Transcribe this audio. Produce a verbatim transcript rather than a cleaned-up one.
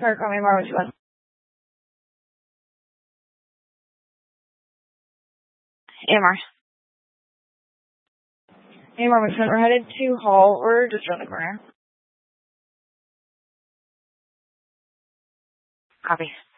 Sorry, call me more what you want. A M R. A M R, we're headed to Hall. We're just around the corner. Copy.